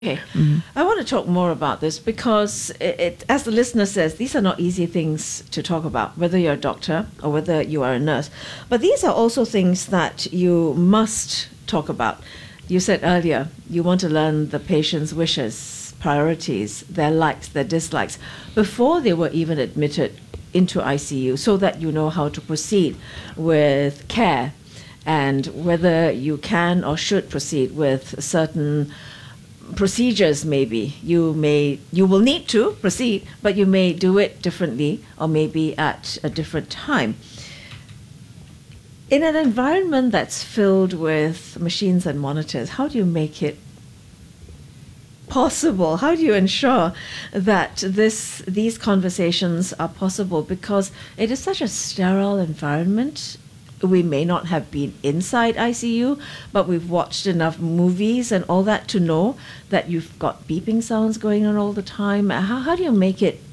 Okay. I want to talk more about this because, as the listener says, these are not easy things to talk about, whether you're a doctor or whether you are a nurse. But these are also things that you must talk about. You said earlier you want to learn the patient's wishes, priorities, their likes, their dislikes, before they were even admitted into ICU, so that you know how to proceed with care and whether you can or should proceed with certain procedures. Maybe you will need to proceed, but you may do it differently or maybe at a different time. In an environment that's filled with machines and monitors, how do you make it possible? How do you ensure that these conversations are possible? Because it is such a sterile environment. We may not have been inside ICU, but we've watched enough movies and all that to know that you've got beeping sounds going on all the time. How do you make it?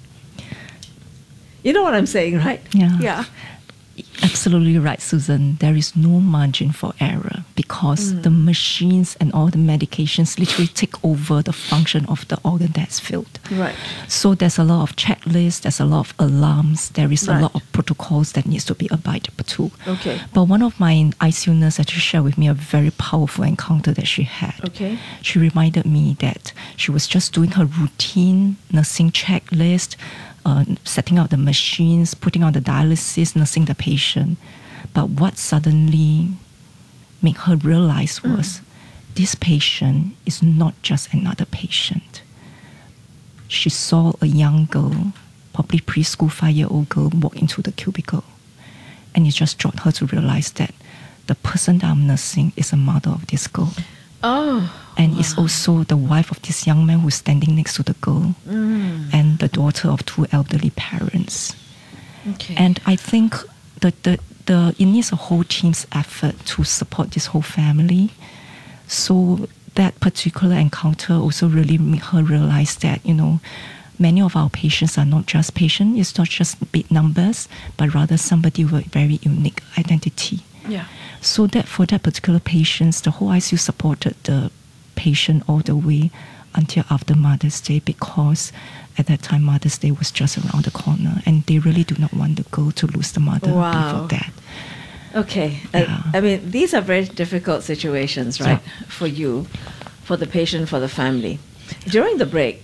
You know what I'm saying, right? Yeah. Absolutely right, Susan. There is no margin for error because the machines and all the medications literally take over the function of the organ that's filled. Right. So there's a lot of checklists, there's a lot of alarms, there is a lot of protocols that needs to be abided to. Okay. But one of my ICU nurses actually shared with me a very powerful encounter that she had. Okay. She reminded me that she was just doing her routine nursing checklist, setting out the machines, putting on the dialysis, nursing the patient. But what suddenly made her realize was this patient is not just another patient. She saw a young girl, probably preschool 5-year-old girl, walk into the cubicle. And it just dropped her to realize that the person that I'm nursing is a mother of this girl. Oh. And is also the wife of this young man who's standing next to the girl, and the daughter of 2 elderly parents. Okay. And I think it needs a whole team's effort to support this whole family. So that particular encounter also really made her realize that, many of our patients are not just patients. It's not just big numbers, but rather somebody with a very unique identity. Yeah. So that for that particular patient, the whole ICU supported the patient all the way until after Mother's Day, because at that time Mother's Day was just around the corner and they really do not want the girl to lose the mother before that. Okay. Yeah. I mean, these are very difficult situations, right? Yeah. For you, for the patient, for the family. During the break,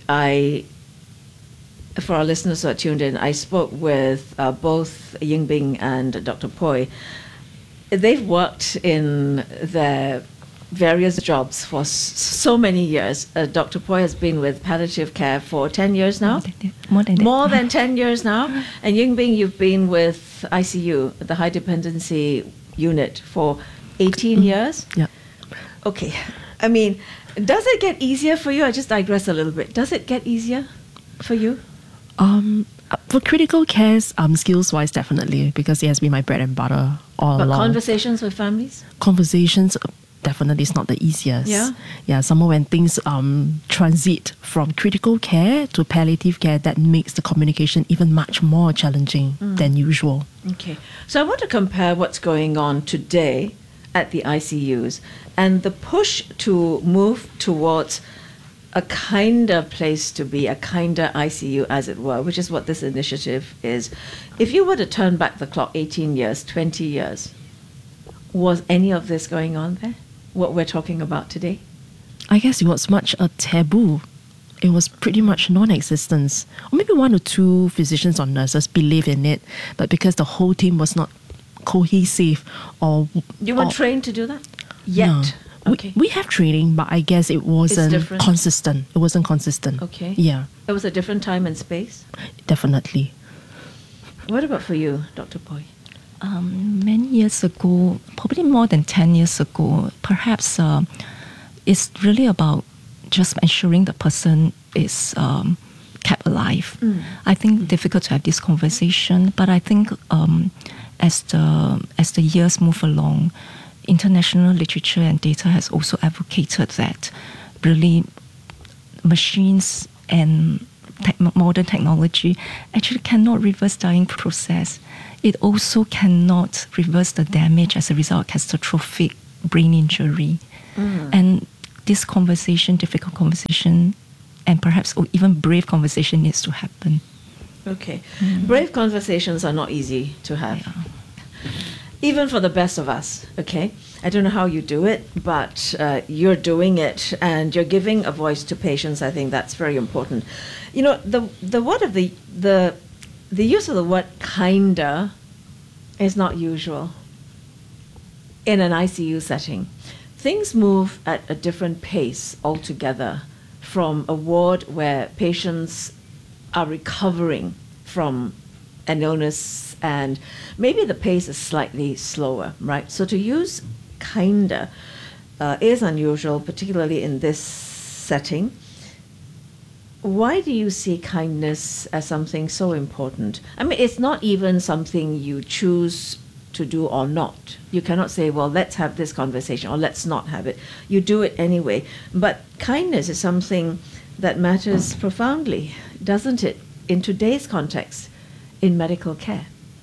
for our listeners who are tuned in, I spoke with both Yingbing and Dr. Poi. They've worked in their various jobs for so many years. Dr. Poi has been with palliative care for 10 years now. More than 10 years now. And Yingbing, you've been with ICU, the high dependency unit, for 18 years. Yeah. Okay. I mean, does it get easier for you? I just digress a little bit. Does it get easier for you? For critical cares, skills-wise, definitely, because it has been my bread and butter all along. But conversations with families? Conversations definitely is not the easiest. Yeah. Somehow when things transit from critical care to palliative care, that makes the communication even much more challenging than usual. Okay. So I want to compare what's going on today at the ICUs and the push to move towards a kinder place to be, a kinder ICU, as it were, which is what this initiative is. If you were to turn back the clock 18 years, 20 years, was any of this going on there? What we're talking about today? I guess it was much a taboo. It was pretty much non-existent. Or maybe 1 or 2 physicians or nurses believe in it, but because the whole team was not cohesive or... You were trained to do that? Yet? No. Okay. We have training, but I guess it wasn't consistent. It wasn't consistent. Okay. Yeah. It was a different time and space? Definitely. What about for you, Dr. Poi? Many years ago, probably more than 10 years ago, perhaps it's really about just ensuring the person is kept alive. I think difficult to have this conversation, but I think as the years move along, international literature and data has also advocated that really machines and modern technology actually cannot reverse dying process. It also cannot reverse the damage as a result of catastrophic brain injury. And this conversation, difficult conversation, and perhaps even brave conversation needs to happen. Okay. Brave conversations are not easy to have. Yeah. Even for the best of us, okay? I don't know how you do it, but you're doing it and you're giving a voice to patients. I think that's very important. You know, the word of the use of the word kinda is not usual in an ICU setting. Things move at a different pace altogether from a ward where patients are recovering from an illness and maybe the pace is slightly slower, right? So to use kinda is unusual, particularly in this setting. Why do you see kindness as something so important? I mean, it's not even something you choose to do or not. You cannot say, well, let's have this conversation or let's not have it. You do it anyway. But kindness is something that matters profoundly, doesn't it, in today's context, in medical care?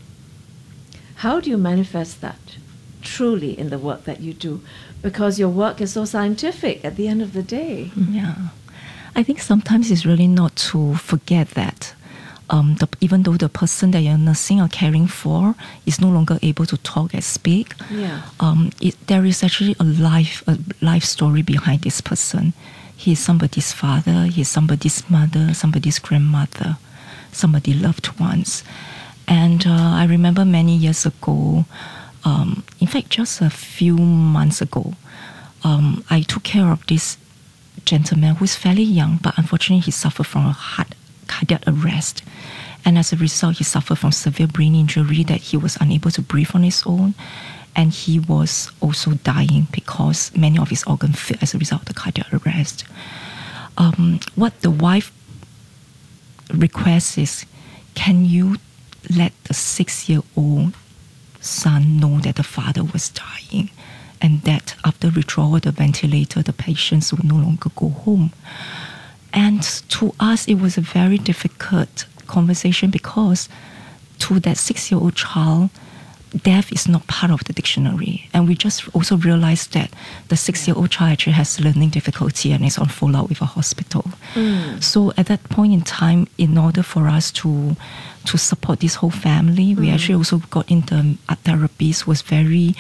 How do you manifest that truly in the work that you do? Because your work is so scientific at the end of the day. Yeah. I think sometimes it's really not to forget that even though the person that you're nursing or caring for is no longer able to talk and speak, there is actually a life story behind this person. He is somebody's father, he is somebody's mother, somebody's grandmother, somebody's loved ones. And I remember many years ago, in fact, just a few months ago, I took care of this gentleman who's fairly young, but unfortunately he suffered from a cardiac arrest. And as a result, he suffered from severe brain injury that he was unable to breathe on his own. And he was also dying because many of his organs failed as a result of the cardiac arrest. What the wife requests is, can you let the 6-year-old son know that the father was dying and that after withdrawal of the ventilator, the patients would no longer go home? And to us, it was a very difficult conversation because to that 6-year-old child, death is not part of the dictionary. And we just also realized that the 6-year-old child actually has learning difficulty and is on follow-up with a hospital. So at that point in time, in order for us to support this whole family, we actually also got into art therapists who was very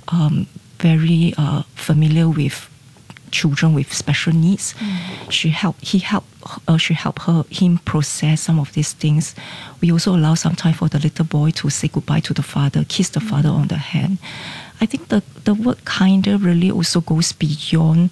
familiar with children with special needs. She helped him process some of these things. We also allow some time for the little boy to say goodbye to the father, kiss the father on the hand. I think the word kinder really also goes beyond,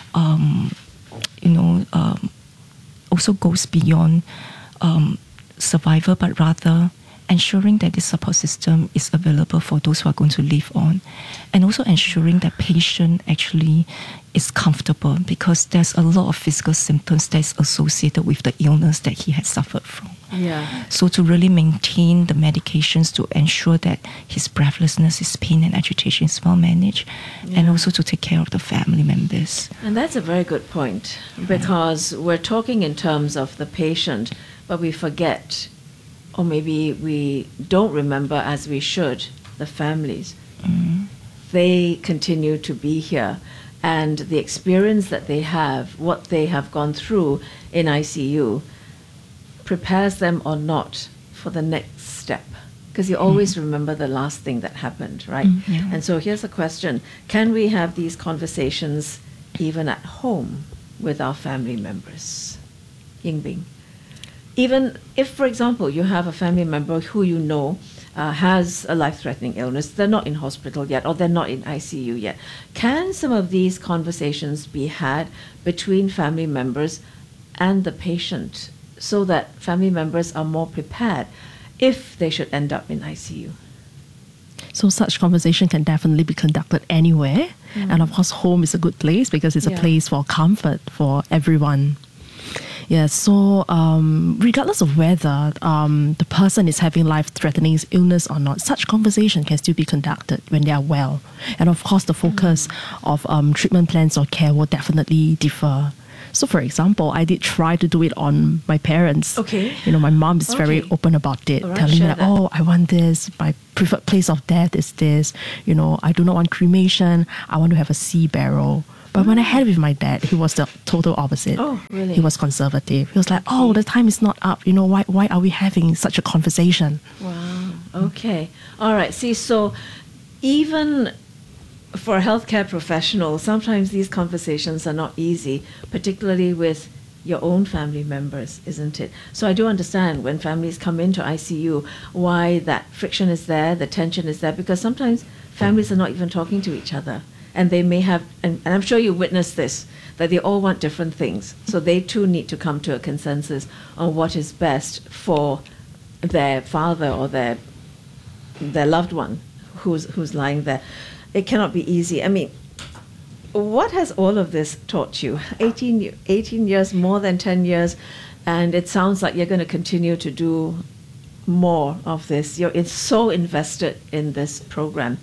also goes beyond survival, but rather ensuring that the support system is available for those who are going to live on, and also ensuring that patient actually is comfortable, because there's a lot of physical symptoms that's associated with the illness that he has suffered from. So to really maintain the medications to ensure that his breathlessness, his pain and agitation is well managed, and also to take care of the family members. And that's a very good point, because we're talking in terms of the patient, but we forget, or maybe we don't remember as we should, the families. They continue to be here, and the experience that they have, what they have gone through in ICU, prepares them or not for the next step. Because you always remember the last thing that happened, right? And so here's a question. Can we have these conversations even at home with our family members? Yingbing. Even if, for example, you have a family member who you know has a life-threatening illness, they're not in hospital yet, or they're not in ICU yet, can some of these conversations be had between family members and the patient so that family members are more prepared if they should end up in ICU? So such conversation can definitely be conducted anywhere. And of course, home is a good place because it's a place for comfort for everyone. So regardless of whether the person is having life-threatening illness or not, such conversation can still be conducted when they are well. And of course, the focus of treatment plans or care will definitely differ. So, for example, I did try to do it on my parents. Okay. My mom is very Okay. open about it, All right, telling me share that, that. oh, I want this. My preferred place of death is this. I do not want cremation. I want to have a sea barrel. But when I had it with my dad, he was the total opposite. Oh, really? He was conservative. He was like, oh, the time is not up. Why are we having such a conversation? Wow. Okay. All right. See, so even for a healthcare professional, sometimes these conversations are not easy, particularly with your own family members, isn't it? So I do understand when families come into ICU why that friction is there, the tension is there, because sometimes families are not even talking to each other. And they may have, and I'm sure you witnessed this, that they all want different things. So they too need to come to a consensus on what is best for their father or their loved one who's lying there. It cannot be easy. I mean, what has all of this taught you? 18 years, more than 10 years, and it sounds like you're going to continue to do more of this. You're so invested in this program.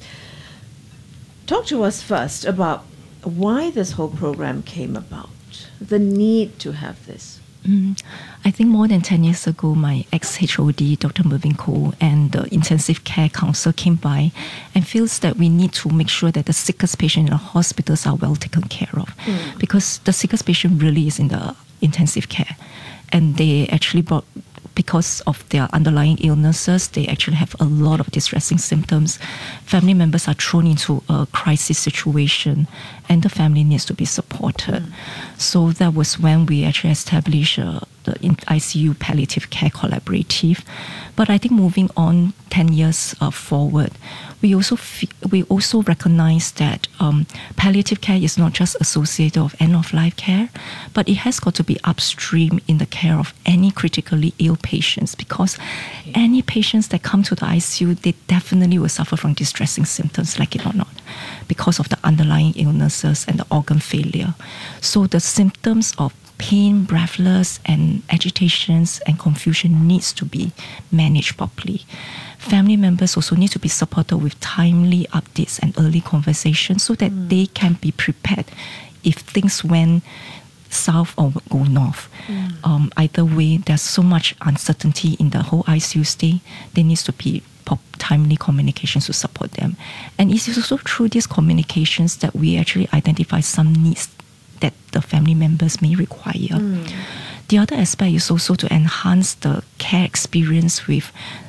Talk to us first about why this whole program came about, the need to have this. I think more than 10 years ago, my ex-HOD, Dr. Mervyn Koh, and the intensive care council came by and feels that we need to make sure that the sickest patients in the hospitals are well taken care of. Because the sickest patient really is in the intensive care. And they actually because of their underlying illnesses, they actually have a lot of distressing symptoms. Family members are thrown into a crisis situation, and the family needs to be supported. So that was when we actually established the ICU Palliative Care Collaborative. But I think moving on 10 years forward, we also recognize that palliative care is not just associated with end-of-life care, but it has got to be upstream in the care of any critically ill patients, because any patients that come to the ICU, they definitely will suffer from distressing symptoms, like it or not, because of the underlying illnesses and the organ failure. So the symptoms of pain, breathless, and agitations and confusion needs to be managed properly. Family members also need to be supported with timely updates and early conversations so that they can be prepared if things went south or go north. Either way, there's so much uncertainty in the whole ICU stay. There needs to be timely communications to support them. And it's also through these communications that we actually identify some needs that the family members may require. The other aspect is also to enhance the care experience with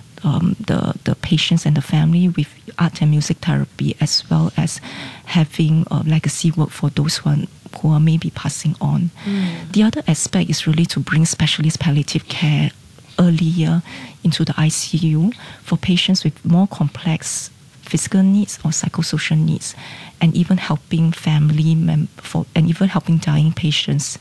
the patients and the family with art and music therapy, as well as having legacy work for those who are maybe passing on. The other aspect is really to bring specialist palliative care earlier into the ICU for patients with more complex physical needs or psychosocial needs, and even helping helping dying patients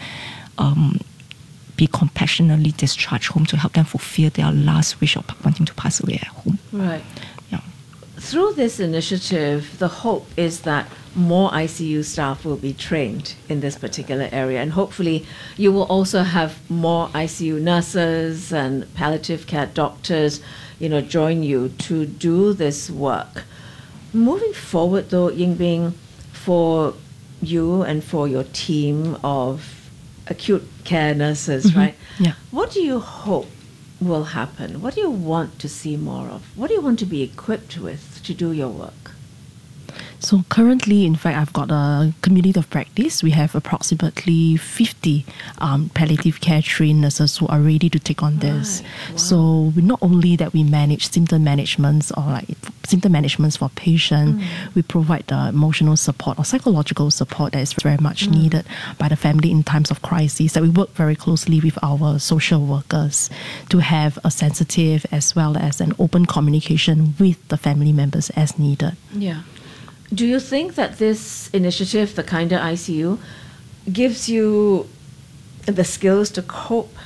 be compassionately discharged home to help them fulfill their last wish of wanting to pass away at home. Right. Yeah. Through this initiative, the hope is that more ICU staff will be trained in this particular area, and hopefully you will also have more ICU nurses and palliative care doctors, join you to do this work. Moving forward, though, Yingbing, for you and for your team of acute care nurses, right? Yeah. What do you hope will happen? What do you want to see more of? What do you want to be equipped with to do your work? So currently, in fact, I've got a community of practice. We have approximately 50 palliative care trained nurses who are ready to take on this. Right. Wow. So not only that we manage symptom managements or symptom managements for patients, we provide the emotional support or psychological support that is very much needed by the family in times of crisis. That we work very closely with our social workers to have a sensitive as well as an open communication with the family members as needed. Yeah. Do you think that this initiative, the Kinder ICU, gives you the skills to cope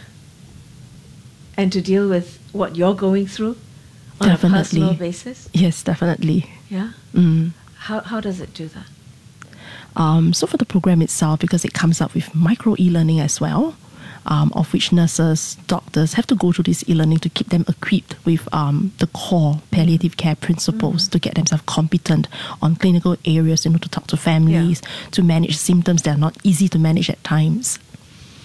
and to deal with what you're going through on a personal basis? Yes, definitely. Yeah? How does it do that? So for the program itself, because it comes up with micro e-learning as well, of which nurses, doctors have to go through this e-learning to keep them equipped with the core palliative care principles to get themselves competent on clinical areas, to talk to families, to manage symptoms that are not easy to manage at times.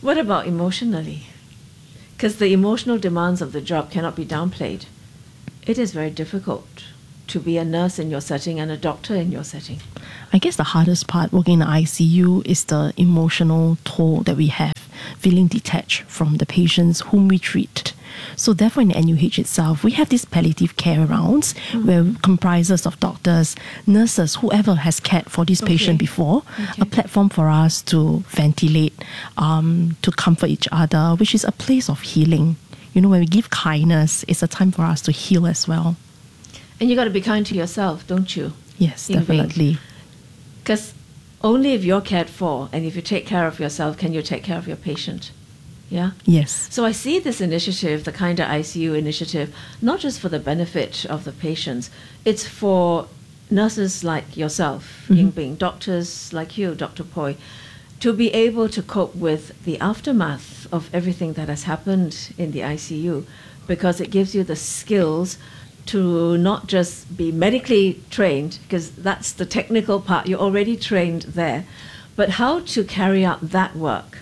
What about emotionally? Because the emotional demands of the job cannot be downplayed. It is very difficult to be a nurse in your setting and a doctor in your setting. I guess the hardest part working in the ICU is the emotional toll that we have, feeling detached from the patients whom we treat. So therefore in the NUH itself, we have these palliative care rounds where it comprises of doctors, nurses, whoever has cared for this patient before, a platform for us to ventilate, to comfort each other, which is a place of healing. You know, when we give kindness, it's a time for us to heal as well. And you got to be kind to yourself, don't you? Yes, definitely. Because only if you're cared for and if you take care of yourself can you take care of your patient. Yeah? Yes. So I see this initiative, the Kinder ICU initiative, not just for the benefit of the patients, it's for nurses like yourself, Ying-Bing, doctors like you, Dr. Poi, to be able to cope with the aftermath of everything that has happened in the ICU, because it gives you the skills to not just be medically trained, because that's the technical part, you're already trained there, but how to carry out that work,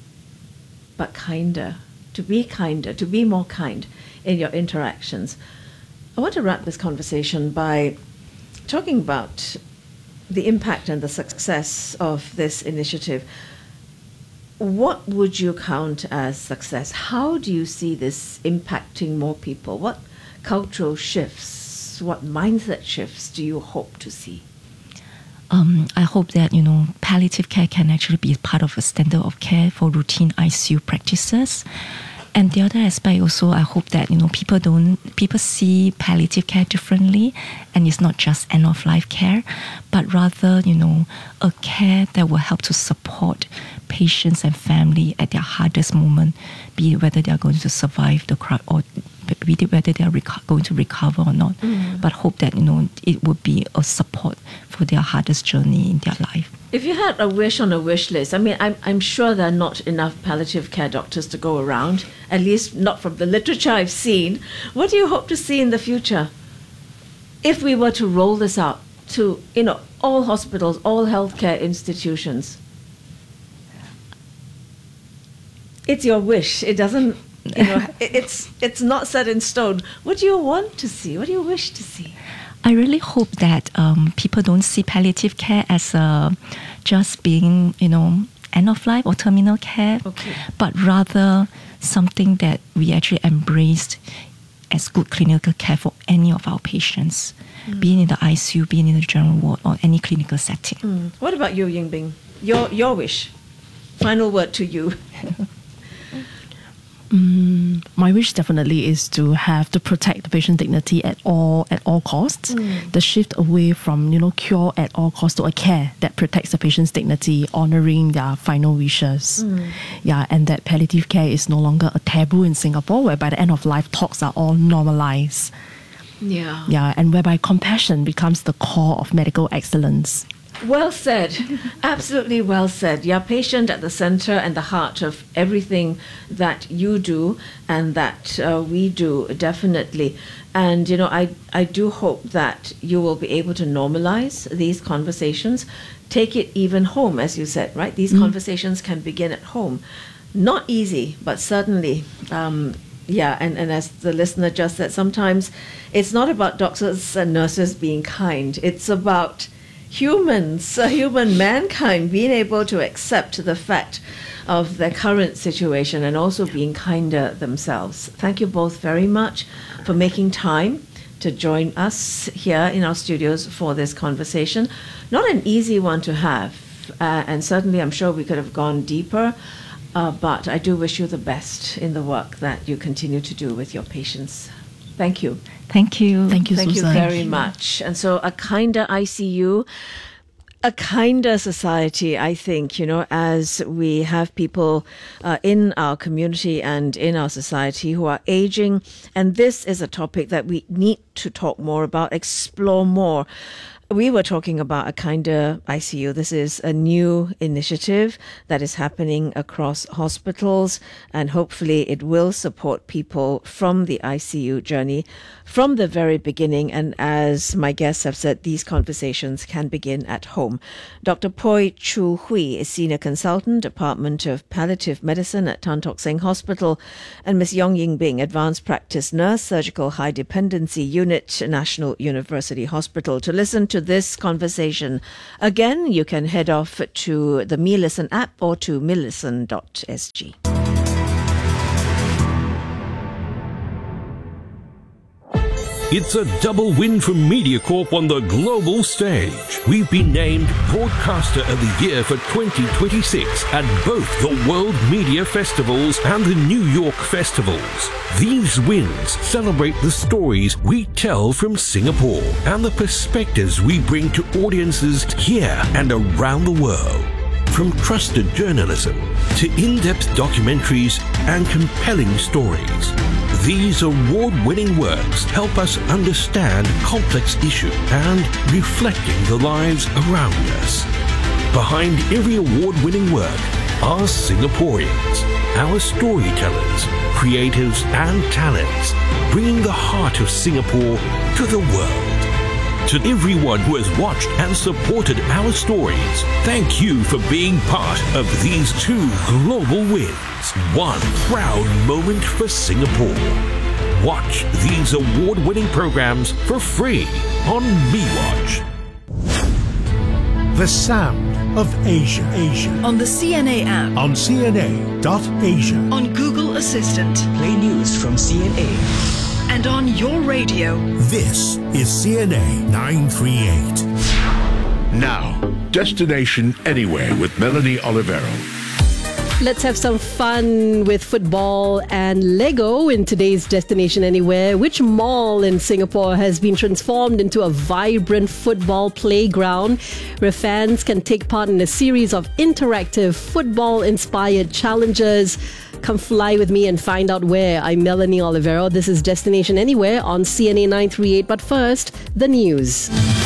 but kinder, to be more kind in your interactions. I want to wrap this conversation by talking about the impact and the success of this initiative. What would you count as success? How do you see this impacting more people? What cultural shifts, what mindset shifts do you hope to see? I hope that, palliative care can actually be part of a standard of care for routine ICU practices. And the other aspect also, I hope that, people see palliative care differently, and it's not just end-of-life care, but rather, a care that will help to support patients and family at their hardest moment, be it whether they are going to survive the crowd or whether they are going to recover or not. But hope that, it would be a support for their hardest journey in their life. If you had a wish on a wish list, I mean, I'm sure there are not enough palliative care doctors to go around, at least not from the literature I've seen. What do you hope to see in the future? If we were to roll this out to, all hospitals, all healthcare institutions. It's your wish. It doesn't, it's not set in stone. What do you want to see? What do you wish to see? I really hope that people don't see palliative care as just being, end of life or terminal care, but rather something that we actually embraced as good clinical care for any of our patients, being in the ICU, being in the general ward, or any clinical setting. What about you, Ying-Bing? Your wish. Final word to you. My wish definitely is to protect the patient dignity at all costs. The shift away from cure at all costs to a care that protects the patient's dignity, honoring their final wishes. And that palliative care is no longer a taboo in Singapore, where by the end of life talks are all normalized. And whereby compassion becomes the core of medical excellence. Well said. Absolutely well said. You're patient at the center and the heart of everything that you do and that we do, definitely. And, I do hope that you will be able to normalize these conversations, take it even home, as you said, right? These conversations can begin at home. Not easy, but certainly, and as the listener just said, sometimes it's not about doctors and nurses being kind. It's about human mankind being able to accept the fact of their current situation and also being kinder themselves. Thank you both very much for making time to join us here in our studios for this conversation. Not an easy one to have, and certainly I'm sure we could have gone deeper, but I do wish you the best in the work that you continue to do with your patients. Thank you. Thank you. Thank you, Thank you Susan. very much. And so a kinder ICU, a kinder society, I think, as we have people in our community and in our society who are aging. And this is a topic that we need to talk more about, explore more. we were talking about a kinder ICU. This is a new initiative that is happening across hospitals, and hopefully it will support people from the ICU journey from the very beginning. And as my guests have said, these conversations can begin at home. Dr. Poi Chu Hui is Senior Consultant, Department of Palliative Medicine at Tan Tock Seng Hospital, and Ms. Yong Ying Bing, Advanced Practice Nurse, Surgical High Dependency Unit, National University Hospital. To listen to this conversation again, you can head off to the MeListen app or to melisten.sg. It's a double win for MediaCorp on the global stage. We've been named Broadcaster of the Year for 2026 at both the World Media Festivals and the New York Festivals. These wins celebrate the stories we tell from Singapore and the perspectives we bring to audiences here and around the world. From trusted journalism to in-depth documentaries and compelling stories, these award-winning works help us understand complex issues and reflecting the lives around us. Behind every award-winning work are Singaporeans, our storytellers, creatives and talents, bringing the heart of Singapore to the world. To everyone who has watched and supported our stories, thank you for being part of these two global wins. One proud moment for Singapore. Watch these award-winning programs for free on MeWatch. The Sound of Asia. On the CNA app. On CNA.Asia. On Google Assistant. Play news from CNA. And on your radio. This is CNA 938. Now, Destination Anywhere with Melanie Olivero. Let's have some fun with football and Lego in today's Destination Anywhere. Which mall in Singapore has been transformed into a vibrant football playground where fans can take part in a series of interactive football-inspired challenges? Come fly with me and find out where. I'm Melanie Olivero. This is Destination Anywhere on CNA 938. But first, the news.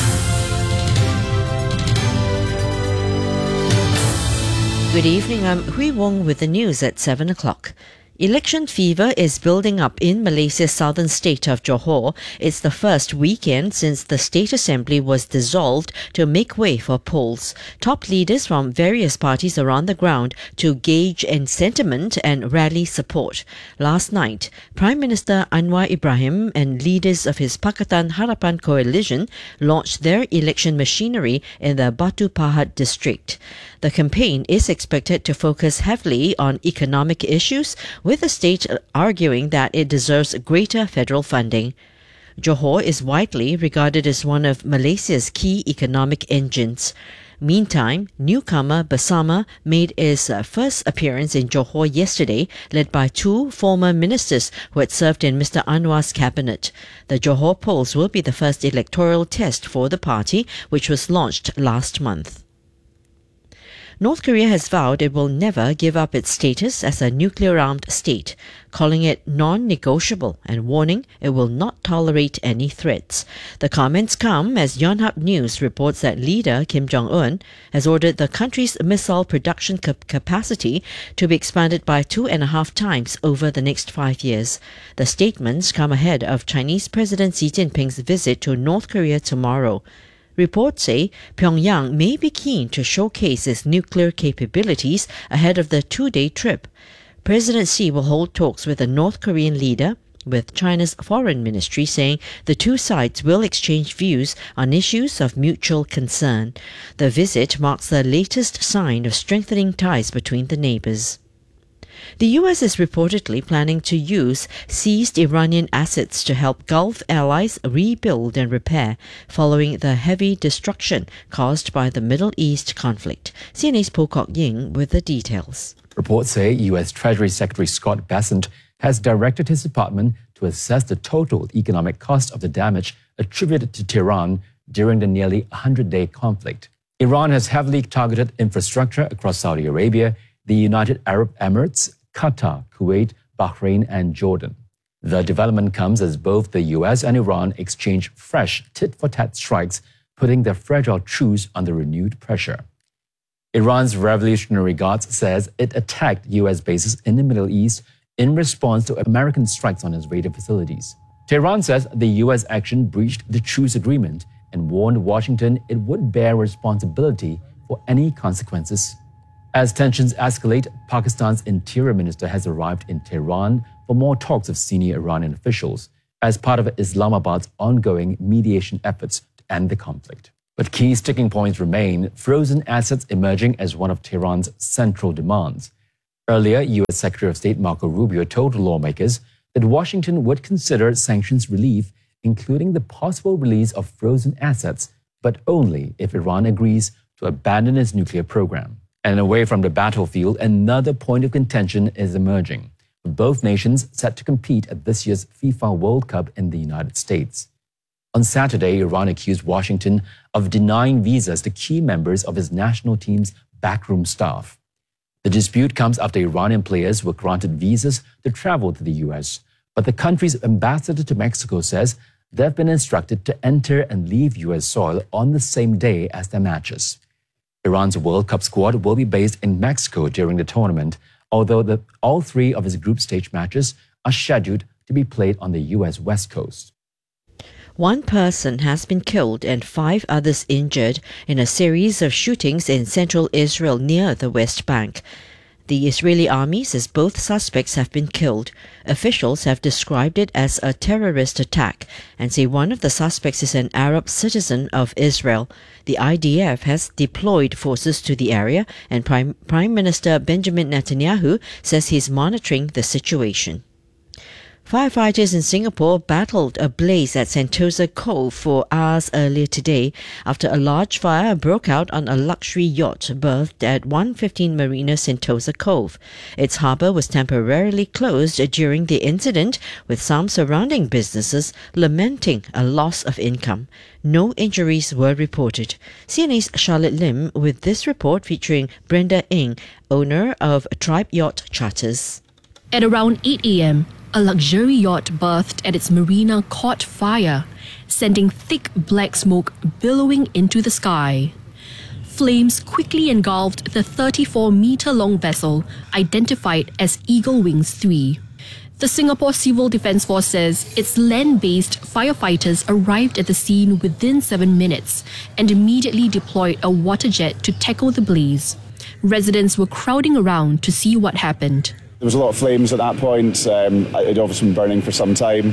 Good evening, I'm Hui Wong with the news at 7 o'clock. Election fever is building up in Malaysia's southern state of Johor. It's the first weekend since the State Assembly was dissolved to make way for polls. Top leaders from various parties are on the ground to gauge sentiment and rally support. Last night, Prime Minister Anwar Ibrahim and leaders of his Pakatan Harapan coalition launched their election machinery in the Batu Pahat district. The campaign is expected to focus heavily on economic issues, with the state arguing that it deserves greater federal funding. Johor is widely regarded as one of Malaysia's key economic engines. Meantime, newcomer Bersama made its first appearance in Johor yesterday, led by two former ministers who had served in Mr. Anwar's cabinet. The Johor polls will be the first electoral test for the party, which was launched last month. North Korea has vowed it will never give up its status as a nuclear-armed state, calling it non-negotiable and warning it will not tolerate any threats. The comments come as Yonhap News reports that leader Kim Jong-un has ordered the country's missile production capacity to be expanded by 2.5 times over the next 5 years. The statements come ahead of Chinese President Xi Jinping's visit to North Korea tomorrow. Reports say Pyongyang may be keen to showcase its nuclear capabilities ahead of the 2-day trip. President Xi will hold talks with the North Korean leader, with China's foreign ministry saying the two sides will exchange views on issues of mutual concern. The visit marks the latest sign of strengthening ties between the neighbors. The US is reportedly planning to use seized Iranian assets to help Gulf allies rebuild and repair following the heavy destruction caused by the Middle East conflict. CNA's Po Kok Ying with the details. Reports say US Treasury Secretary Scott Bessent has directed his department to assess the total economic cost of the damage attributed to Tehran during the nearly 100-day conflict. Iran has heavily targeted infrastructure across Saudi Arabia, the United Arab Emirates, Qatar, Kuwait, Bahrain and Jordan. The development comes as both the US and Iran exchange fresh tit-for-tat strikes putting their fragile truce under renewed pressure. Iran's Revolutionary Guards says it attacked U.S. bases in the Middle East in response to American strikes on its radio facilities. Tehran says the U.S. action breached the truce agreement and warned Washington it would bear responsibility for any consequences. As tensions escalate, Pakistan's Interior Minister has arrived in Tehran for more talks of senior Iranian officials as part of Islamabad's ongoing mediation efforts to end the conflict. But key sticking points remain, frozen assets emerging as one of Tehran's central demands. Earlier, U.S. Secretary of State Marco Rubio told lawmakers that Washington would consider sanctions relief, including the possible release of frozen assets, but only if Iran agrees to abandon its nuclear program. And away from the battlefield, another point of contention is emerging, with both nations set to compete at this year's FIFA World Cup in the United States. On Saturday, Iran accused Washington of denying visas to key members of its national team's backroom staff. The dispute comes after Iranian players were granted visas to travel to the U.S., but the country's ambassador to Mexico says they've been instructed to enter and leave U.S. soil on the same day as their matches. Iran's World Cup squad will be based in Mexico during the tournament, although all three of its group stage matches are scheduled to be played on the U.S. West Coast. One person has been killed and 5 others injured in a series of shootings in central Israel near the West Bank. The Israeli army says both suspects have been killed. Officials have described it as a terrorist attack and say one of the suspects is an Arab citizen of Israel. The IDF has deployed forces to the area, and Prime Minister Benjamin Netanyahu says he's monitoring the situation. Firefighters in Singapore battled a blaze at Sentosa Cove for hours earlier today after a large fire broke out on a luxury yacht berthed at 115 Marina Sentosa Cove. Its harbour was temporarily closed during the incident, with some surrounding businesses lamenting a loss of income. No injuries were reported. CNA's Charlotte Lim with this report featuring Brenda Ng, owner of Tribe Yacht Charters. At around 8 a.m., a luxury yacht berthed at its marina caught fire, sending thick black smoke billowing into the sky. Flames quickly engulfed the 34-meter-long vessel, identified as Eagle Wings 3. The Singapore Civil Defence Force says its land-based firefighters arrived at the scene within 7 minutes and immediately deployed a water jet to tackle the blaze. Residents were crowding around to see what happened. There was a lot of flames at that point. It obviously been burning for some time,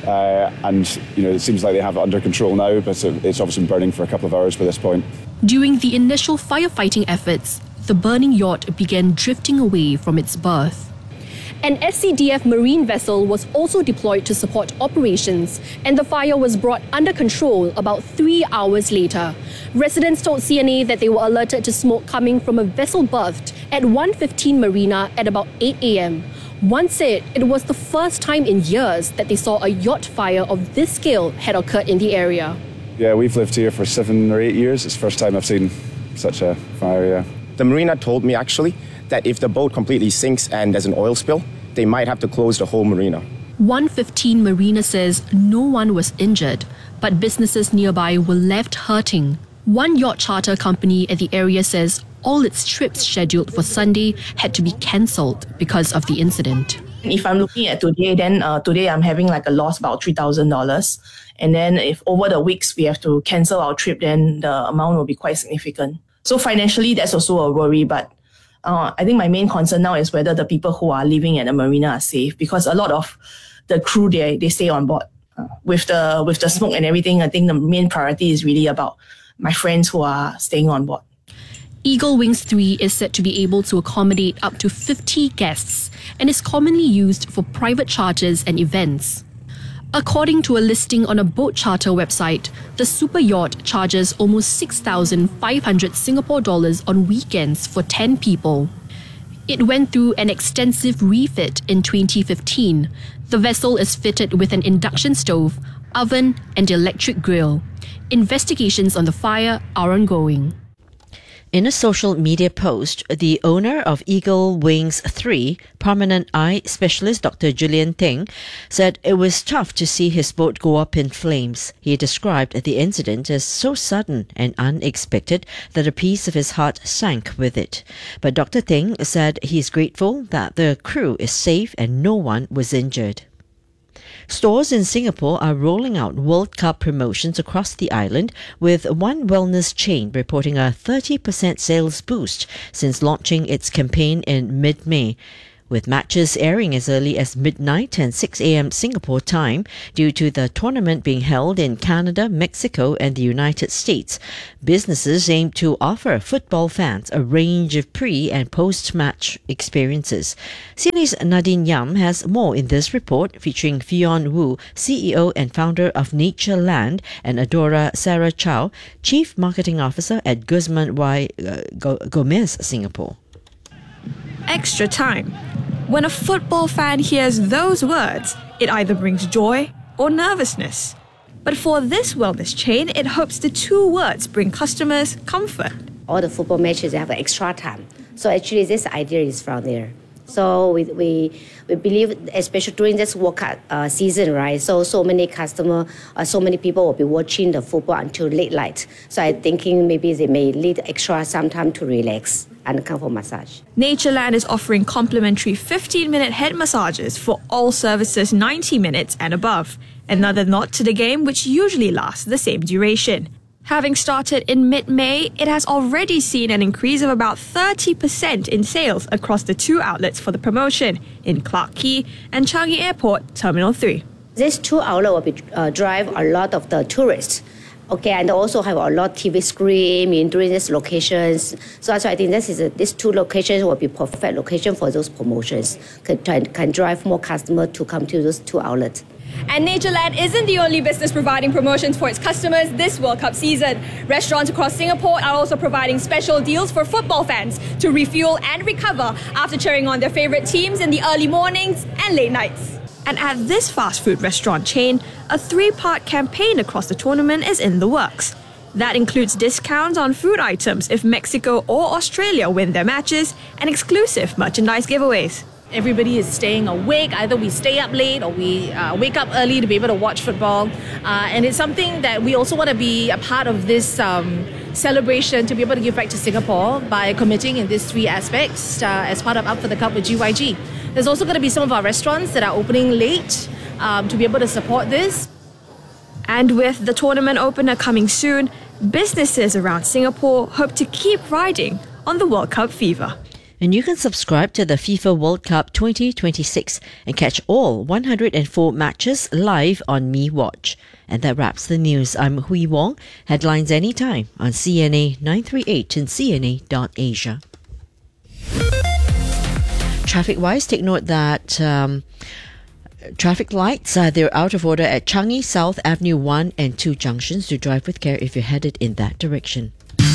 and it seems like they have it under control now, but it's obviously been burning for a couple of hours by this point. During the initial firefighting efforts, the burning yacht began drifting away from its berth. An SCDF marine vessel was also deployed to support operations, and the fire was brought under control about 3 hours later. Residents told CNA that they were alerted to smoke coming from a vessel berthed at 115 Marina at about 8 a.m. One said it was the first time in years that they saw a yacht fire of this scale had occurred in the area. Yeah, we've lived here for 7 or 8 years. It's the first time I've seen such a fire, yeah. The marina told me actually that if the boat completely sinks and there's an oil spill, they might have to close the whole marina. 115 Marina says no one was injured, but businesses nearby were left hurting. One yacht charter company at the area says all its trips scheduled for Sunday had to be cancelled because of the incident. If I'm looking at today, then today I'm having like a loss about $3,000. And then if over the weeks we have to cancel our trip, then the amount will be quite significant. So financially, that's also a worry, but I think my main concern now is whether the people who are living at the marina are safe, because a lot of the crew they stay on board. With the smoke and everything, I think the main priority is really about my friends who are staying on board. Eagle Wings 3 is said to be able to accommodate up to 50 guests and is commonly used for private charters and events. According to a listing on a boat charter website, the super yacht charges almost 6,500 Singapore dollars on weekends for 10 people. It went through an extensive refit in 2015. The vessel is fitted with an induction stove, oven, and electric grill. Investigations on the fire are ongoing. In a social media post, the owner of Eagle Wings 3, prominent eye specialist Dr. Julian Ting, said it was tough to see his boat go up in flames. He described the incident as so sudden and unexpected that a piece of his heart sank with it. But Dr. Ting said he is grateful that the crew is safe and no one was injured. Stores in Singapore are rolling out World Cup promotions across the island, with one wellness chain reporting a 30% sales boost since launching its campaign in mid-May, with matches airing as early as midnight and 6 a.m. Singapore time due to the tournament being held in Canada, Mexico and the United States. Businesses aim to offer football fans a range of pre- and post-match experiences. CNA's Nadine Yam has more in this report, featuring Fionn Wu, CEO and founder of Natureland, and Adora Sarah Chow, Chief Marketing Officer at Guzman Y. Gomez, Singapore. Extra time. When a football fan hears those words, it either brings joy or nervousness. But for this wellness chain, it hopes the two words bring customers comfort. All the football matches have extra time. So actually this idea is from there. So we believe, especially during this World Cup season, right? So many customers, so many people will be watching the football until late night. So I'm thinking maybe they may need extra some time to relax and come for massage. Natureland is offering complimentary 15-minute head massages for all services 90 minutes and above. Another nod to the game, which usually lasts the same duration. Having started in mid-May, it has already seen an increase of about 30% in sales across the two outlets for the promotion in Clarke Quay and Changi Airport Terminal 3. These two outlets will be, drive a lot of the tourists. Okay, and also have a lot of TV screen during these locations. So that's why I think these two locations will be perfect location for those promotions. Can drive more customers to come to those two outlets. And Natureland isn't the only business providing promotions for its customers this World Cup season. Restaurants across Singapore are also providing special deals for football fans to refuel and recover after cheering on their favourite teams in the early mornings and late nights. And at this fast food restaurant chain, a 3-part campaign across the tournament is in the works. That includes discounts on food items if Mexico or Australia win their matches and exclusive merchandise giveaways. Everybody is staying awake. Either we stay up late or we wake up early to be able to watch football. And it's something that we also want to be a part of this celebration, to be able to give back to Singapore by committing in these 3 aspects as part of Up for the Cup with GYG. There's also going to be some of our restaurants that are opening late to be able to support this. And with the tournament opener coming soon, businesses around Singapore hope to keep riding on the World Cup fever. And you can subscribe to the FIFA World Cup 2026 and catch all 104 matches live on Me Watch. And that wraps the news. I'm Hui Wong. Headlines anytime on CNA 938 and CNA.Asia. Traffic-wise, take note that traffic lights, they're out of order at Changi South Avenue 1 and 2 junctions. Do drive with care if you're headed in that direction.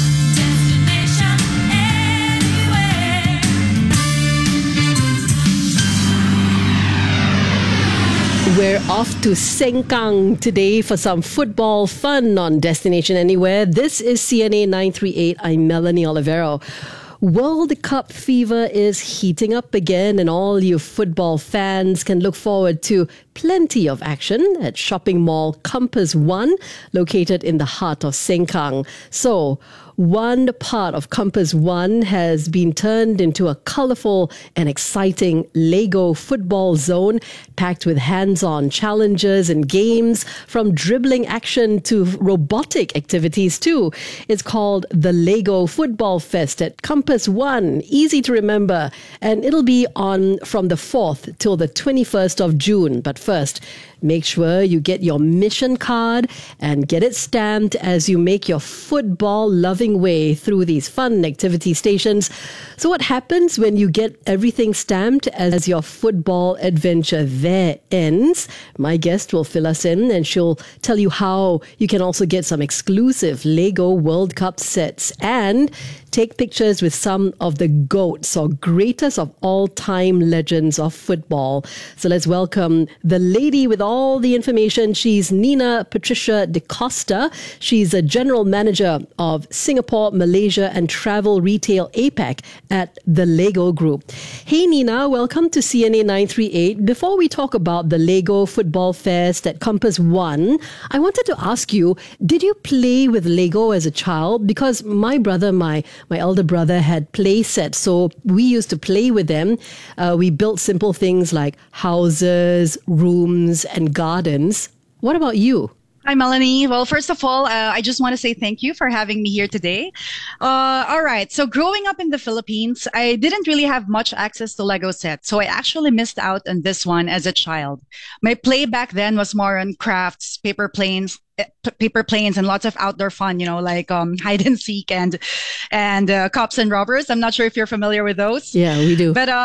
We're off to Sengkang today for some football fun on Destination Anywhere. This is CNA 938. I'm Melanie Olivero. World Cup fever is heating up again, and all you football fans can look forward to plenty of action at shopping mall Compass One, located in the heart of Sengkang. So, one part of Compass One has been turned into a colourful and exciting Lego football zone, packed with hands-on challenges and games, from dribbling action to robotic activities too. It's called the Lego Football Fest at Compass One. Easy to remember. And it'll be on from the 4th till the 21st of June. But first, make sure you get your mission card and get it stamped as you make your football-loving way through these fun activity stations. So what happens when you get everything stamped as your football adventure there ends? My guest will fill us in, and she'll tell you how you can also get some exclusive Lego World Cup sets. And take pictures with some of the GOATs or greatest of all-time legends of football. So let's welcome the lady with all the information. She's Nina Patricia DeCosta. She's a general manager of Singapore, Malaysia and Travel Retail APAC at the Lego Group. Hey Nina, welcome to CNA 938. Before we talk about the Lego Football Fest at Compass One, I wanted to ask you, did you play with Lego as a child? Because my brother, my elder brother had play sets, so we used to play with them. We built simple things like houses, rooms and gardens. What about you? Hi, Melanie. Well, first of all, I just want to say thank you for having me here today. All right. So growing up in the Philippines, I didn't really have much access to Lego sets. So I actually missed out on this one as a child. My play back then was more on crafts, paper planes and lots of outdoor fun, like hide and seek and cops and robbers. I'm not sure if you're familiar with those. Yeah, we do. But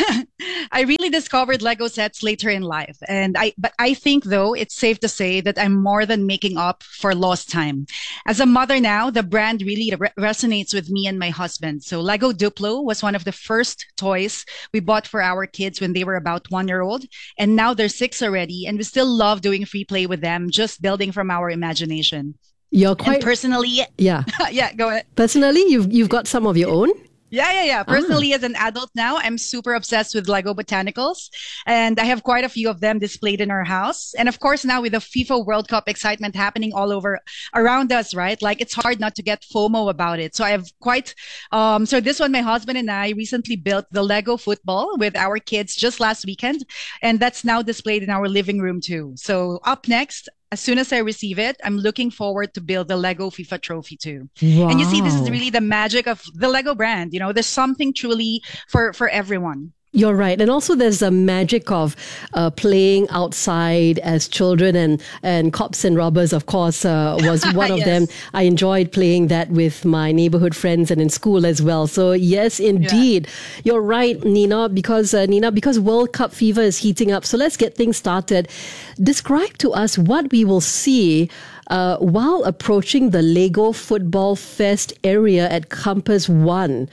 I really discovered Lego sets later in life. But I think, though, it's safe to say that I'm more than making up for lost time. As a mother now, the brand really resonates with me and my husband. So Lego Duplo was one of the first toys we bought for our kids when they were about 1 year old. And now they're 6 already. And we still love doing free play with them, just building from our imagination. You're quite... And personally... Yeah. Yeah, go ahead. Personally, you've got some of your own? Yeah. Personally, as an adult now, I'm super obsessed with Lego Botanicals. And I have quite a few of them displayed in our house. And of course, now with the FIFA World Cup excitement happening all over around us, right? Like, it's hard not to get FOMO about it. So I have quite... so this one, my husband and I recently built the Lego football with our kids just last weekend. And that's now displayed in our living room too. So up next... As soon as I receive it, I'm looking forward to build the Lego FIFA trophy too. Wow. And you see, this is really the magic of the Lego brand. There's something truly for everyone. You're right. And also there's a magic of playing outside as children and cops and robbers, of course, was one of them. I enjoyed playing that with my neighborhood friends and in school as well. So yes, indeed. Yeah. You're right, Nina, because World Cup fever is heating up. So let's get things started. Describe to us what we will see while approaching the Lego Football Fest area at Compass One.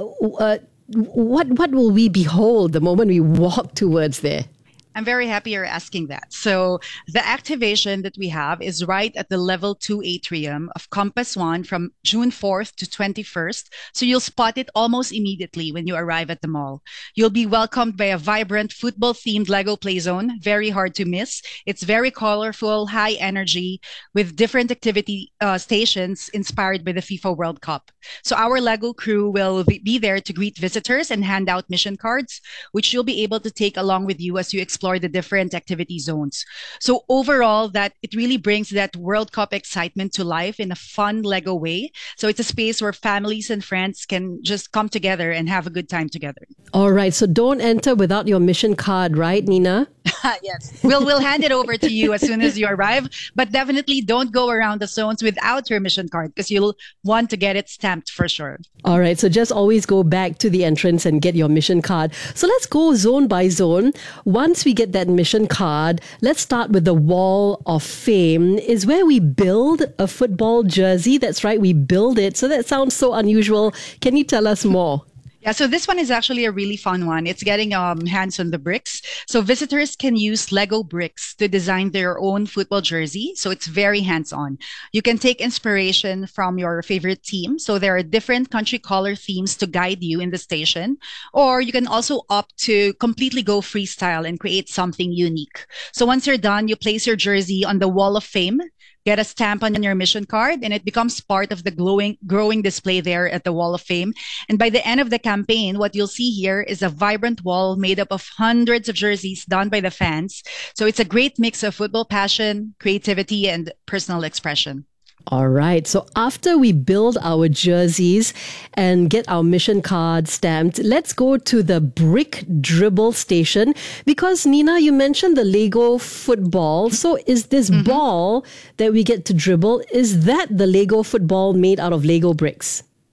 What will we behold the moment we walk towards there? I'm very happy you're asking that. So the activation that we have is right at the level 2 atrium of Compass One from June 4th to 21st. So you'll spot it almost immediately when you arrive at the mall. You'll be welcomed by a vibrant football-themed Lego play zone, very hard to miss. It's very colorful, high energy, with different activity stations inspired by the FIFA World Cup. So our Lego crew will be there to greet visitors and hand out mission cards, which you'll be able to take along with you as you explore the different activity zones. So overall, that it really brings that World Cup excitement to life in a fun Lego way. So it's a space where families and friends can just come together and have a good time together. All right. So don't enter without your mission card, right, Nina? Yes. We'll hand it over to you as soon as you arrive, but definitely don't go around the zones without your mission card because you'll want to get it stamped for sure. All right. So just always go back to the entrance and get your mission card. So let's go zone by zone. Once we get that mission card, let's start with the Wall of Fame, is where we build a football jersey. That's right. We build it. So that sounds so unusual. Can you tell us more? Yeah, so this one is actually a really fun one. It's getting hands on the bricks. So visitors can use Lego bricks to design their own football jersey. So it's very hands-on. You can take inspiration from your favorite team. So there are different country color themes to guide you in the station. Or you can also opt to completely go freestyle and create something unique. So once you're done, you place your jersey on the Wall of Fame, get a stamp on your mission card, and it becomes part of the growing display there at the Wall of Fame. And by the end of the campaign, what you'll see here is a vibrant wall made up of hundreds of jerseys done by the fans. So it's a great mix of football passion, creativity, and personal expression. All right. So after we build our jerseys and get our mission card stamped, let's go to the brick dribble station because, Nina, you mentioned the Lego football. So is this ball that we get to dribble, is that the Lego football made out of Lego bricks?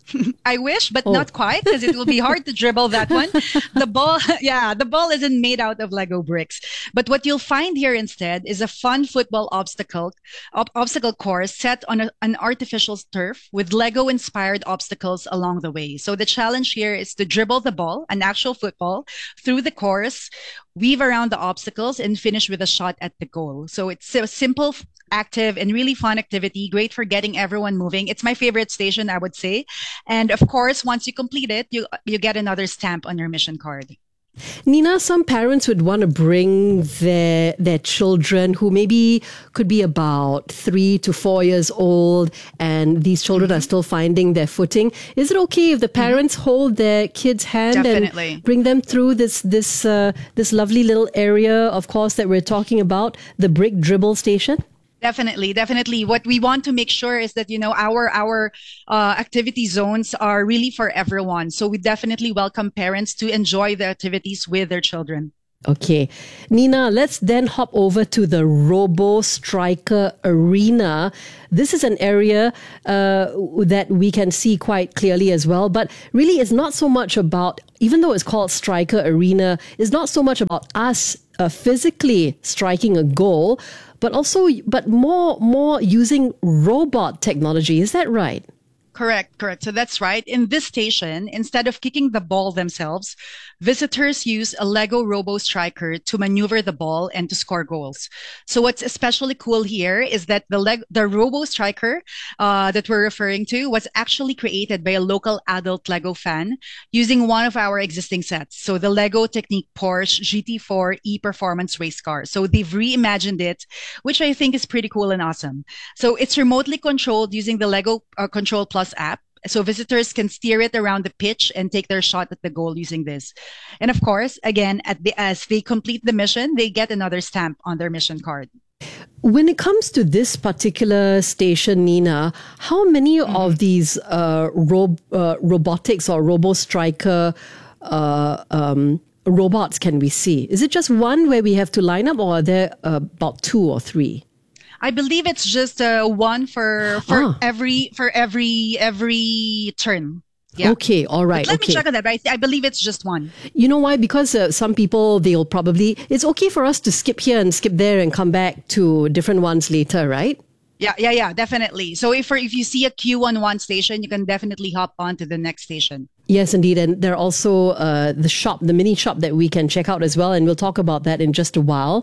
I wish, but not quite, because it will be hard to dribble that one. The ball isn't made out of Lego bricks. But what you'll find here instead is a fun football obstacle course set on an artificial turf with Lego-inspired obstacles along the way. So the challenge here is to dribble the ball, an actual football, through the course, weave around the obstacles, and finish with a shot at the goal. So it's a simple, active, and really fun activity. Great for getting everyone moving. It's my favorite station, I would say. And of course, once you complete it, you get another stamp on your mission card. Nina, some parents would want to bring their children who maybe could be about 3 to 4 years old, and these children are still finding their footing. Is it okay if the parents hold their kid's hand and bring them through this lovely little area, of course, that we're talking about, the brick dribble station? Definitely. What we want to make sure is that, our activity zones are really for everyone. So we definitely welcome parents to enjoy the activities with their children. Okay. Nina, let's then hop over to the Robo Striker Arena. This is an area that we can see quite clearly as well. But really, it's not so much about, even though it's called Striker Arena, it's not so much about us physically striking a goal, but more using robot technology. Is that right? Correct. So that's right. In this station, instead of kicking the ball themselves, visitors use a Lego Robo Striker to maneuver the ball and to score goals. So what's especially cool here is that the Robo Striker that we're referring to was actually created by a local adult Lego fan using one of our existing sets. So the Lego Technique Porsche GT4 e-Performance race car. So they've reimagined it, which I think is pretty cool and awesome. So it's remotely controlled using the Lego Control Plus app. So visitors can steer it around the pitch and take their shot at the goal using this. And of course, again, as they complete the mission, they get another stamp on their mission card. When it comes to this particular station, Nina, how many of these robotics or Robo Striker robots can we see? Is it just one where we have to line up, or are there about 2 or 3? I believe it's just one for every turn. Yeah. Okay, all right. But let me check on that. But I believe it's just one. You know why? Because some people, they'll probably, it's okay for us to skip here and skip there and come back to different ones later, right? Yeah, definitely. So if you see a queue on one station, you can definitely hop on to the next station. Yes, indeed. And there are also the mini shop that we can check out as well. And we'll talk about that in just a while.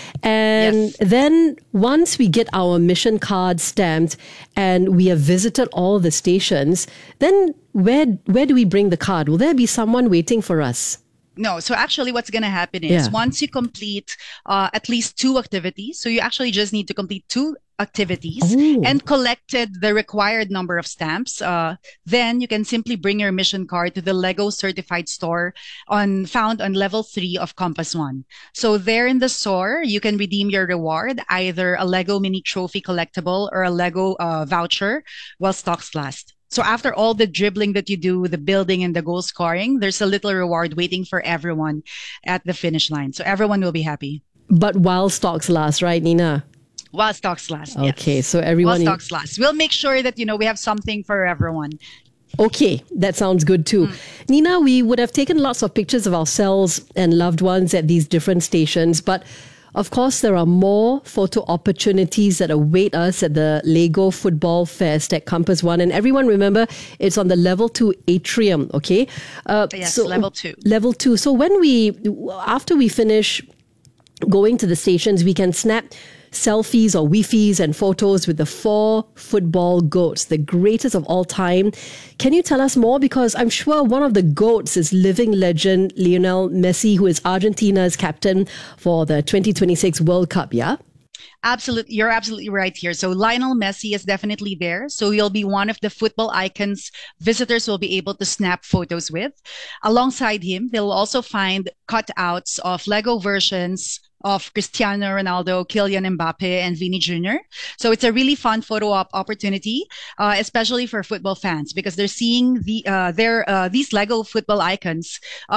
And then once we get our mission card stamped and we have visited all the stations, then where do we bring the card? Will there be someone waiting for us? No. So actually what's going to happen is once you complete at least 2 activities, so you actually just need to complete 2 activities and collected the required number of stamps, then you can simply bring your mission card to the Lego certified store found on level 3 of Compass One. So there in the store, you can redeem your reward, either a Lego mini trophy collectible or a Lego voucher while stocks last. So after all the dribbling that you do, the building and the goal scoring, there's a little reward waiting for everyone at the finish line. So everyone will be happy. But while stocks last, right, Nina? While stocks last. Okay, yes. So everyone. While stocks last. We'll make sure that, we have something for everyone. Okay, that sounds good too. Nina, we would have taken lots of pictures of ourselves and loved ones at these different stations, but of course, there are more photo opportunities that await us at the Lego Football Fest at Compass One. And everyone remember, it's on the level 2 atrium, okay? Yes, so level 2. Level 2. So after we finish going to the stations, we can snap selfies or Wi-Fis and photos with the 4 football GOATs, the greatest of all time. Can you tell us more? Because I'm sure one of the GOATs is living legend Lionel Messi, who is Argentina's captain for the 2026 World Cup, yeah? Absolutely. You're absolutely right here. So Lionel Messi is definitely there. So you'll be one of the football icons visitors will be able to snap photos with. Alongside him, they'll also find cutouts of Lego versions of Cristiano Ronaldo, Kylian Mbappe, and Vini Jr. So it's a really fun photo op opportunity, especially for football fans, because they're seeing these Lego football icons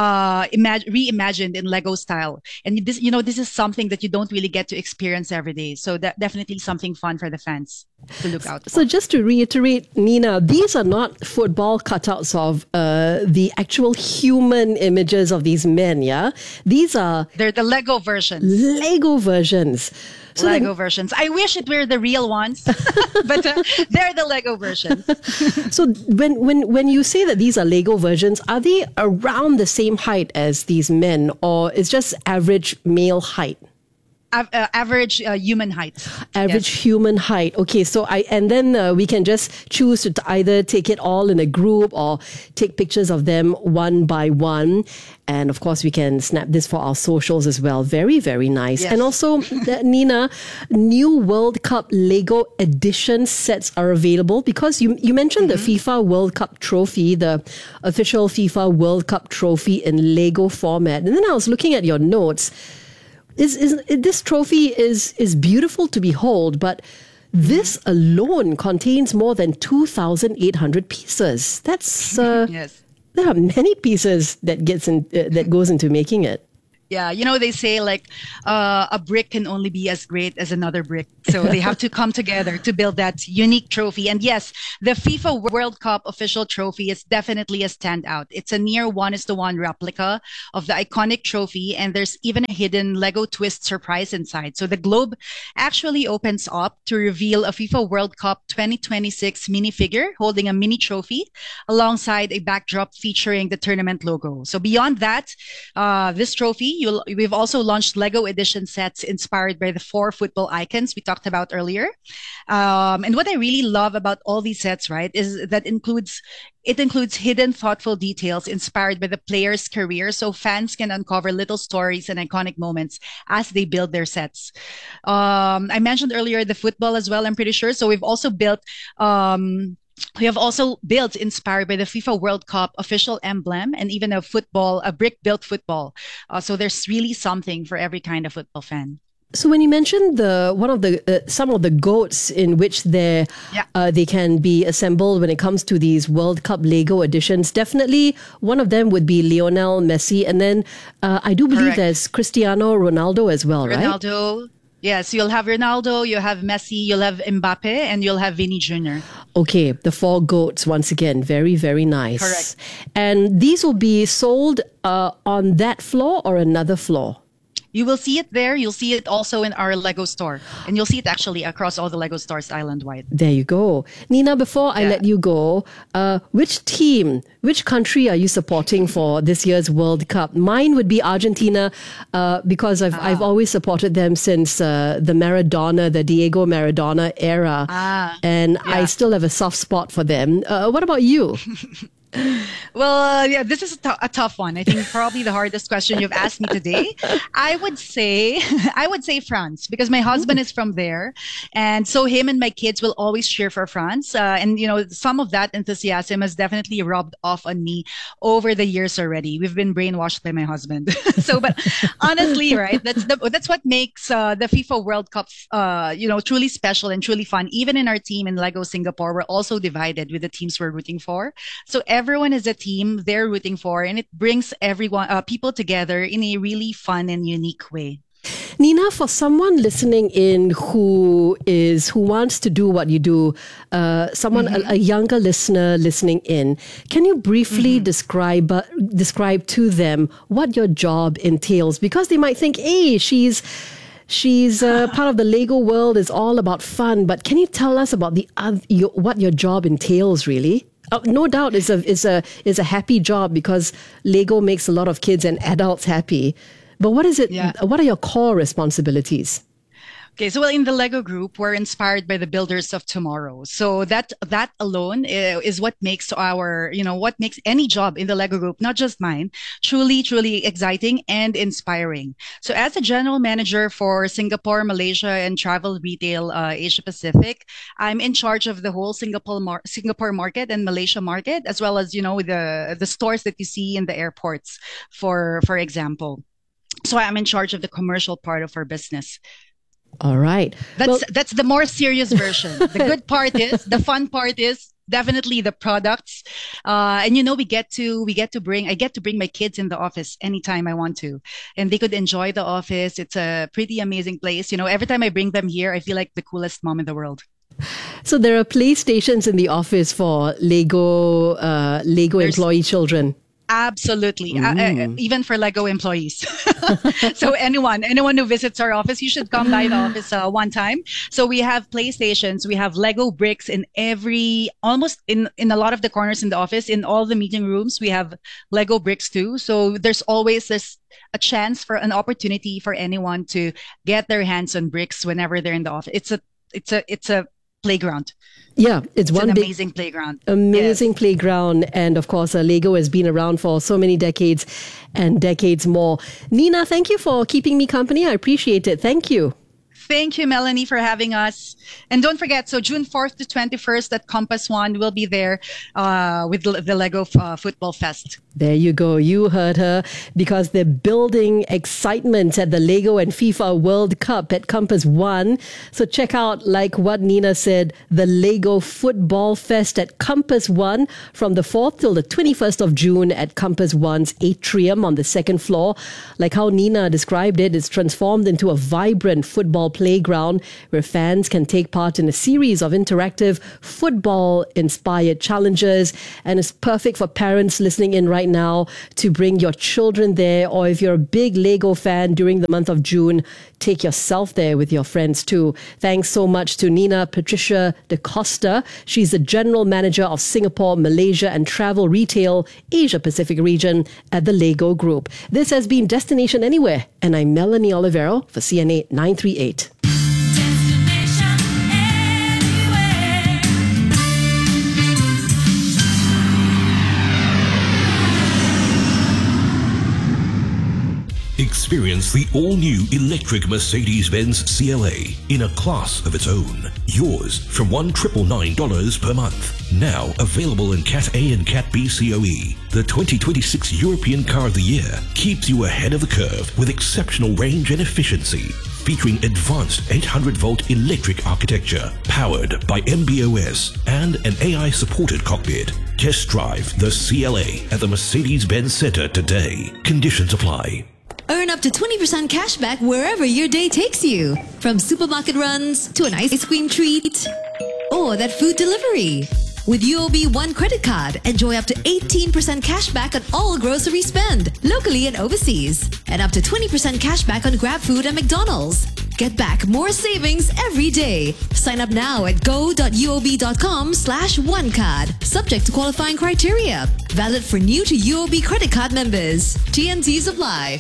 reimagined in Lego style. And this is something that you don't really get to experience every day. So that definitely something fun for the fans. to look out for. So just to reiterate, Nina, these are not football cutouts of the actual human images of these men, yeah? They're the Lego versions. Lego versions. So Lego versions. I wish it were the real ones, but they're the Lego versions. So when you say that these are Lego versions, are they around the same height as these men, or is just average male height? Average human height. Average human height. Okay, so then we can just choose to either take it all in a group or take pictures of them one by one. And of course, we can snap this for our socials as well. Very, very nice. Yes. And also, Nina, new World Cup Lego edition sets are available because you mentioned the FIFA World Cup trophy, the official FIFA World Cup trophy in Lego format. And then I was looking at your notes. This trophy is beautiful to behold, but this alone contains more than 2,800 pieces. That's yes. There are many pieces that goes into making it. Yeah, they say like a brick can only be as great as another brick. So they have to come together to build that unique trophy. And yes, the FIFA World Cup official trophy is definitely a standout. It's a near 1:1 replica of the iconic trophy. And there's even a hidden Lego twist surprise inside. So the globe actually opens up to reveal a FIFA World Cup 2026 minifigure holding a mini trophy alongside a backdrop featuring the tournament logo. So beyond that, this trophy, we've also launched Lego edition sets inspired by the 4 football icons we talked about earlier. And what I really love about all these sets, right, is that it includes hidden, thoughtful details inspired by the player's career, so fans can uncover little stories and iconic moments as they build their sets. I mentioned earlier the football as well, I'm pretty sure. So we've also built inspired by the FIFA World Cup official emblem and even a brick-built football. So there's really something for every kind of football fan. So when you mentioned some of the goats in which they can be assembled when it comes to these World Cup Lego editions, definitely one of them would be Lionel Messi, and then I do believe there's Cristiano Ronaldo as well, right? Ronaldo. Yes, you'll have Ronaldo, you'll have Messi, you'll have Mbappe, and you'll have Vini Jr. Okay, the 4 goats once again. Very, very nice. Correct. And these will be sold on that floor or another floor? You will see it there. You'll see it also in our Lego store. And you'll see it actually across all the Lego stores island-wide. There you go. Nina, before I let you go, which country are you supporting for this year's World Cup? Mine would be Argentina because I've always supported them since the Diego Maradona era. And I still have a soft spot for them. What about you? Well, this is a tough one. I think probably the hardest question you've asked me today. I would say France, because my husband is from there, and so him and my kids will always cheer for France. And some of that enthusiasm has definitely rubbed off on me over the years already. We've been brainwashed by my husband. But honestly, right, that's what makes the FIFA World Cup, truly special and truly fun. Even in our team in Lego Singapore, we're also divided with the teams we're rooting for. So everyone is a team they're rooting for, and it brings people together in a really fun and unique way. Nina, for someone listening in who wants to do what you do, a younger listener listening in, can you briefly describe to them what your job entails? Because they might think, hey, she's part of the Lego world, is all about fun, but can you tell us about what your job entails really? No doubt it's a happy job because Lego makes a lot of kids and adults happy. But what is it? Yeah. What are your core responsibilities? Okay, so in the Lego Group, we're inspired by the builders of tomorrow. So that alone is what makes what makes any job in the Lego Group, not just mine, truly, truly exciting and inspiring. So as a general manager for Singapore, Malaysia, and travel retail Asia Pacific, I'm in charge of the whole Singapore market and Malaysia market, as well as the stores that you see in the airports, for example. So I'm in charge of the commercial part of our business. All right. That's the more serious version. The good part is, the fun part is definitely the products. And I get to bring my kids in the office anytime I want to, and they could enjoy the office. It's a pretty amazing place. Every time I bring them here, I feel like the coolest mom in the world. So there are playstations in the office for Lego employee children. Absolutely. Even for Lego employees. So anyone who visits our office, you should come by the office one time. So we have PlayStations, we have Lego bricks in almost in a lot of the corners in the office. In all the meeting rooms, we have Lego bricks too. So there's always a chance for an opportunity for anyone to get their hands on bricks whenever they're in the office. It's a playground. Yeah, it's one an big, amazing playground. Amazing playground. And of course, Lego has been around for so many decades and decades more. Nina, thank you for keeping me company. I appreciate it. Thank you. Thank you, Melanie, for having us. And don't forget, so June 4th to 21st at Compass One, we'll be there with the Lego Football Fest. There you go. You heard her, because they're building excitement at the Lego and FIFA World Cup at Compass One. So check out, like what Nina said, the Lego Football Fest at Compass One from the 4th till the 21st of June at Compass One's atrium on the second floor. Like how Nina described it, it's transformed into a vibrant football playground where fans can take part in a series of interactive football-inspired challenges, and it's perfect for parents listening in right now to bring your children there, or if you're a big Lego fan during the month of June, take yourself there with your friends too. Thanks so much to Nina Patricia De Costa. She's the General Manager of Singapore, Malaysia and Travel Retail Asia Pacific region at the Lego Group. This has been Destination Anywhere, and I'm Melanie Olivero for CNA 938. Experience the all-new electric Mercedes-Benz CLA in a class of its own. Yours from $1,999 per month. Now available in Cat A and Cat B COE. The 2026 European Car of the Year keeps you ahead of the curve with exceptional range and efficiency. Featuring advanced 800-volt electric architecture, powered by MB.OS and an AI-supported cockpit. Test drive the CLA at the Mercedes-Benz Center today. Conditions apply. Earn up to 20% cash back wherever your day takes you. From supermarket runs to an ice cream treat or that food delivery. With UOB One credit card, enjoy up to 18% cash back on all grocery spend, locally and overseas. And up to 20% cash back on GrabFood and McDonald's. Get back more savings every day. Sign up now at go.uob.com/onecard. Subject to qualifying criteria. Valid for new to UOB credit card members. TNCs apply.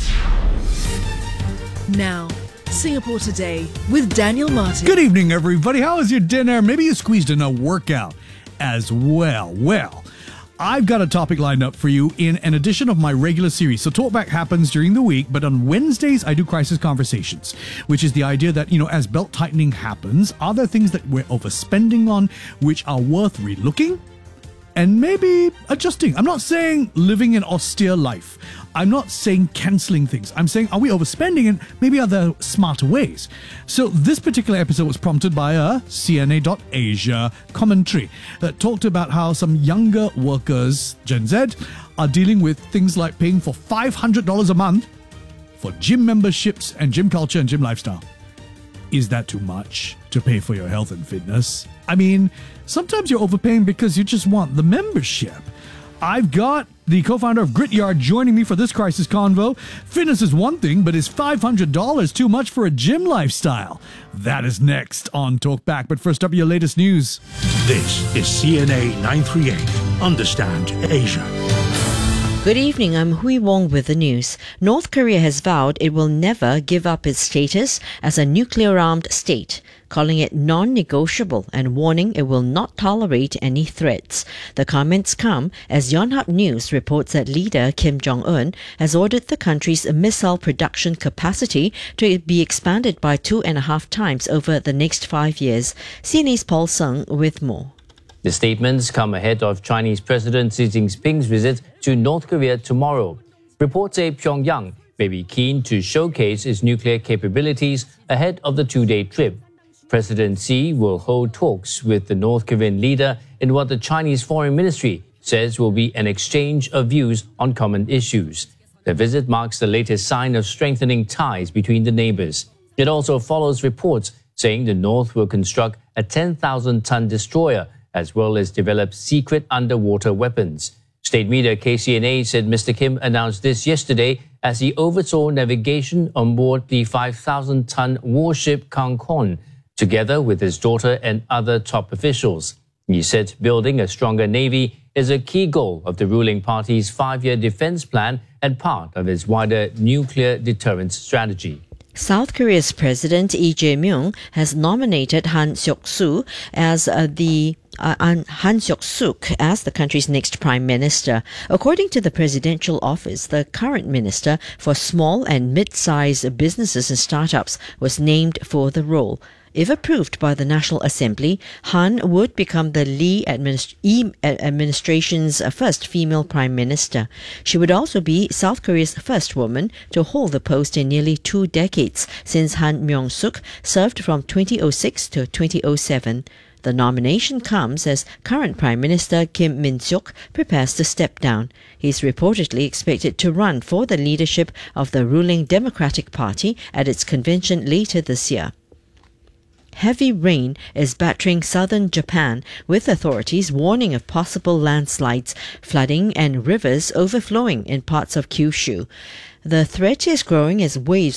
Now, Singapore Today with Daniel Martin. Good evening, everybody. How was your dinner? Maybe you squeezed in a workout as well. Well, I've got a topic lined up for you in an edition of my regular series. So Talkback happens during the week, but on Wednesdays, I do Crisis Conversations, which is the idea that, as belt tightening happens, are there things that we're overspending on which are worth relooking and maybe adjusting? I'm not saying living an austere life. I'm not saying cancelling things. I'm saying, are we overspending, and maybe are there smarter ways? So this particular episode was prompted by a CNA.Asia commentary that talked about how some younger workers, Gen Z, are dealing with things like paying for $500 a month for gym memberships and gym culture and gym lifestyle. Is that too much to pay for your health and fitness? I mean, sometimes you're overpaying because you just want the membership. I've got the co-founder of Grityard joining me for this crisis convo. Fitness is one thing, but is $500 too much for a gym lifestyle? That is next on Talkback. But first up, your latest news. This is CNA 938. Understand Asia. Good evening, I'm Hui Wong with the news. North Korea has vowed it will never give up its status as a nuclear-armed state, calling it non-negotiable and warning it will not tolerate any threats. The comments come as Yonhap News reports that leader Kim Jong-un has ordered the country's missile production capacity to be expanded by 2.5 times over the next 5 years. CNA's Paul Sung with more. The statements come ahead of Chinese President Xi Jinping's visit to North Korea tomorrow. Reports say Pyongyang may be keen to showcase its nuclear capabilities ahead of the two-day trip. President Xi will hold talks with the North Korean leader in what the Chinese Foreign Ministry says will be an exchange of views on common issues. The visit marks the latest sign of strengthening ties between the neighbors. It also follows reports saying the North will construct a 10,000-ton destroyer, as well as develop secret underwater weapons. State media KCNA said Mr. Kim announced this yesterday as he oversaw navigation on board the 5,000-ton warship Kang Khon, together with his daughter and other top officials. He said building a stronger navy is a key goal of the ruling party's 5-year defense plan and part of its wider nuclear deterrence strategy. South Korea's President Lee Jae-myung has nominated Han Seok-suk as the country's next prime minister. According to the presidential office, the current minister for small and mid-sized businesses and startups was named for the role. If approved by the National Assembly, Han would become the Lee administration's first female prime minister. She would also be South Korea's first woman to hold the post in nearly 2 decades, since Han Myung-suk served from 2006 to 2007. The nomination comes as current Prime Minister Kim Min-seok prepares to step down. He is reportedly expected to run for the leadership of the ruling Democratic Party at its convention later this year. Heavy rain is battering southern Japan, with authorities warning of possible landslides, flooding and rivers overflowing in parts of Kyushu. The threat is growing as waves